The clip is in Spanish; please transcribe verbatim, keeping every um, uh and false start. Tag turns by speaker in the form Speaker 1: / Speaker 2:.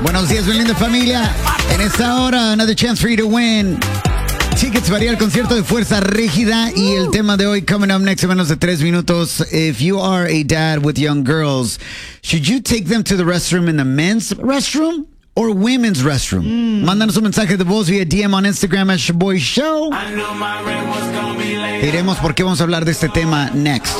Speaker 1: Buenos días, mi linda familia. En esta hora, another chance for you to win tickets para ir al concierto de Fuerza Régida. Y el tema de hoy, coming up next en menos de tres minutos. If you are a dad with young girls, should you take them to the restroom in the men's restroom or women's restroom? Mm. Mándanos un mensaje de voz vía D M on Instagram at Shaboy Show. Diremos por qué vamos a hablar de este tema next.